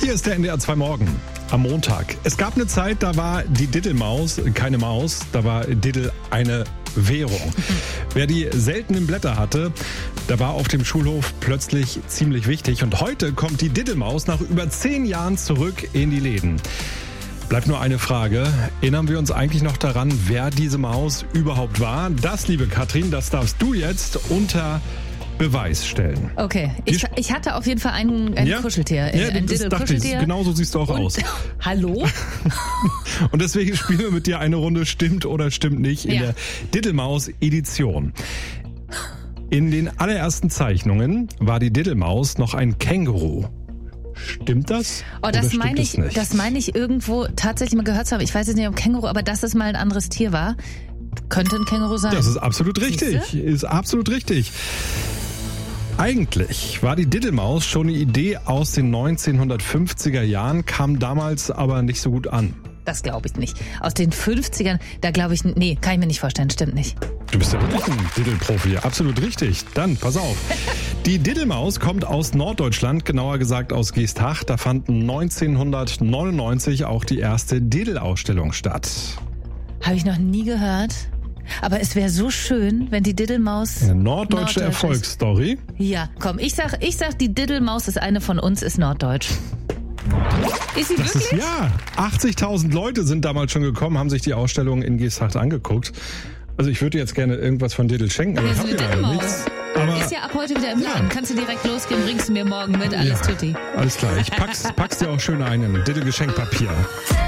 Hier ist der NDR 2 Morgen am Montag. Es gab eine Zeit, da war die Diddelmaus keine Maus, da war Diddel eine Währung. Wer die seltenen Blätter hatte, da war auf dem Schulhof plötzlich ziemlich wichtig. Und heute kommt die Diddelmaus nach über 10 Jahren zurück in die Läden. Bleibt nur eine Frage. Erinnern wir uns eigentlich noch daran, wer diese Maus überhaupt war? Das, liebe Katrin, das darfst du jetzt unter Beweis stellen. Okay, ich hatte auf jeden Fall ein Kuscheltier. Ein Diddel-Kuscheltier. Genau so siehst du auch aus. Hallo? Und deswegen spielen wir mit dir eine Runde Stimmt oder Stimmt nicht in der Diddelmaus-Edition. In den allerersten Zeichnungen war die Diddelmaus noch ein Känguru. Stimmt das? Oh, das meine ich irgendwo tatsächlich mal gehört zu haben. Ich weiß jetzt nicht, ob Känguru, aber dass es mal ein anderes Tier war. Könnte ein Känguru sein. Das ist absolut richtig. Ist absolut richtig. Eigentlich war die Diddelmaus schon eine Idee aus den 1950er Jahren, kam damals aber nicht so gut an. Das glaube ich nicht. Aus den 50ern, da glaube ich, nee, kann ich mir nicht vorstellen, stimmt nicht. Du bist ja wirklich ein Diddel-Profi, absolut richtig. Dann, pass auf. Die Diddelmaus kommt aus Norddeutschland, genauer gesagt aus Geesthacht. Da fand 1999 auch die erste Diddel-Ausstellung statt. Habe ich noch nie gehört. Aber es wäre so schön, wenn die Diddelmaus eine norddeutsche Erfolgsstory. Ja, komm, ich sag, die Diddelmaus ist eine von uns, ist norddeutsch. Ist sie wirklich? Ja, 80.000 Leute sind damals schon gekommen, haben sich die Ausstellung in Geesthacht angeguckt. Also ich würde jetzt gerne irgendwas von Diddel schenken, aber ich habe ja leider nichts. Aber ist ja ab heute wieder im Laden. Kannst du direkt losgehen, bringst du mir morgen mit, alles tutti. Alles klar, ich pack's dir auch schön ein in Diddel-Geschenkpapier.